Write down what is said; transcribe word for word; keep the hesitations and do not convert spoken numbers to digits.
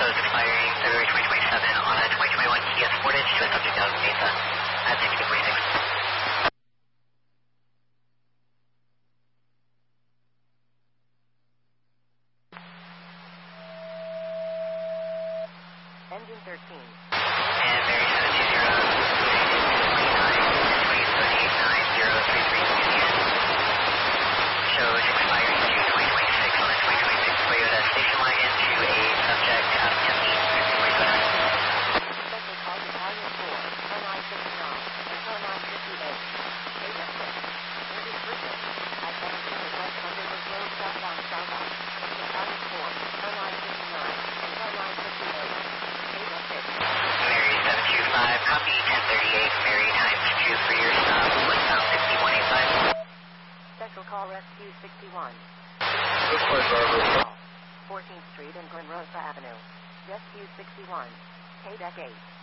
shows expiring February twenty twenty-seven on a twenty twenty-one Kia Sportage to a subject out of Mesa at sixteen forty-six. Engine thirteen. And Mary seven two zero, twenty-nine, twenty thirty-eight, nine zero three three Union. Shows expiring June twenty twenty-six on a twenty twenty-six Toyota station wagon to a subject out of Tempe, sixteen forty-nine. Special call to Volume four, oh nine fifty-nine, and oh nine fifty-eight. Data six. Engine Bridget. At seventeen West Underwood Road southbound southbound. To Volume four, oh nine fifty-nine, and oh nine fifty-eight. Data six. Mary seven two five, copy ten thirty-eight, Mary times two for your stop, westbound sixty-one eighty-five. Special call Rescue sixty-one. fourteenth Street and Glen Rosa Avenue. Rescue sixty-one. K-Deck eight.